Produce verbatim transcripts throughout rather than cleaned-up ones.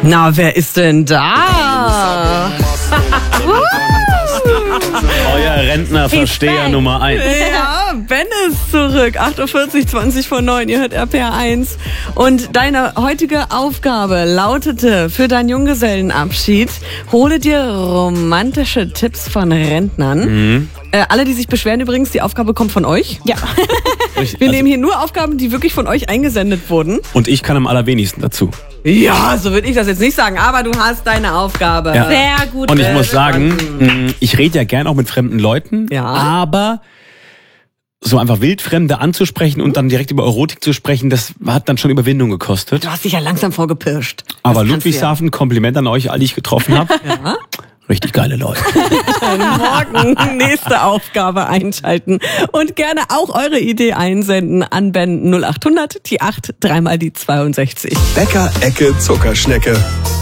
Na, wer ist denn da? Euer Rentnerversteher Nummer eins. Ja, Ben ist zurück. acht Uhr vierzig, zwanzig vor neun. Ihr hört R P R eins. Und deine heutige Aufgabe lautete für deinen Junggesellenabschied: Hole dir romantische Tipps von Rentnern. Mhm. Äh, alle, die sich beschweren übrigens, die Aufgabe kommt von euch. Ja. Wir also nehmen hier nur Aufgaben, die wirklich von euch eingesendet wurden. Und ich kann am allerwenigsten dazu. Ja, so würde ich das jetzt nicht sagen, aber du hast deine Aufgabe. Ja. Sehr gut. Und ich muss sagen, ich rede ja gern auch mit fremden Leuten, ja. aber so einfach Wildfremde anzusprechen und dann direkt über Erotik zu sprechen, das hat dann schon Überwindung gekostet. Du hast dich ja langsam vorgepirscht. Aber Ludwigshafen, Kompliment an euch, alle, die ich getroffen habe. Ja. Richtig geile Leute. Morgen nächste Aufgabe einschalten und gerne auch eure Idee einsenden an Ben null acht hundert, die acht, dreimal die zweiundsechzig. Bäcker Ecke Zuckerschnecke.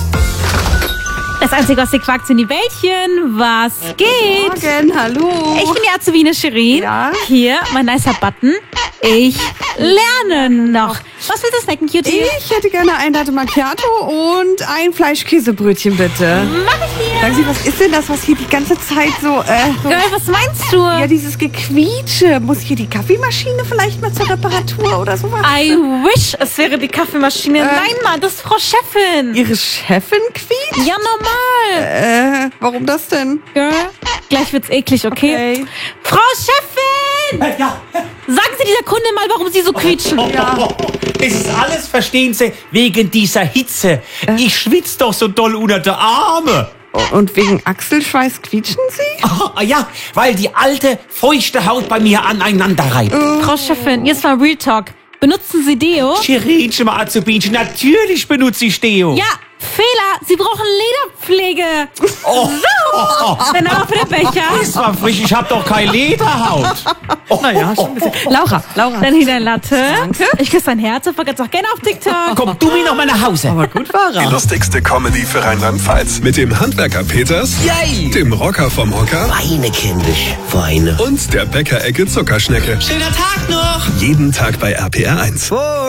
Das Einzige, was ihr quakt, sind die Bällchen. Was geht? Morgen, hallo. Ich bin die Azubine Shirin. Ja. Hier, mein nicer Button. Ich lerne noch. Was willst du snacken, Cutie? Ich hätte gerne ein Latte Macchiato und ein Fleischkäsebrötchen, bitte. Mach ich dir. Sagen Sie, was ist denn das, was hier die ganze Zeit so... Äh, so Girl, was meinst du? ja, dieses Gequietsche. Muss hier die Kaffeemaschine vielleicht mal zur Reparatur oder sowas? I wish, es wäre die Kaffeemaschine. Äh. Nein, Mann, das ist Frau Chefin. Ihre Chefin quietscht? Ja, normal. Äh, warum das denn? Girl, gleich wird's eklig, okay? Okay. Frau Chefin! Ja. Sagen Sie dieser Kundin mal, warum Sie so quietschen. Ja. Es ist alles, verstehen Sie, wegen dieser Hitze. Ich schwitze doch so doll unter der Arme. Und wegen Achselschweiß quietschen Sie? Ah, ja, weil die alte, feuchte Haut bei mir aneinander reibt. Frau Chefin, jetzt mal Real Talk. Benutzen Sie Deo? Chirinchen mal Azubinchen, natürlich benutze ich Deo. Ja, Fehler. Sie brauchen Lederpflege. Oh. So, dann auch für den Becher. Das war frisch, ich hab doch keine Lederhaut. Oh. Naja, schon ein bisschen. Laura, Laura. Dann hier ein Latte. Danke. Ich küsse dein Herz und vergesst auch gerne auf TikTok. Komm du mir noch mal nach Hause. Aber gut war er. Die lustigste Comedy für Rheinland-Pfalz. Mit dem Handwerker Peters, Yay. dem Rocker vom Hocker Weine, kindisch, weine. und der Bäcker Ecke Zuckerschnecke. Schöner Tag noch. Jeden Tag bei R P R eins.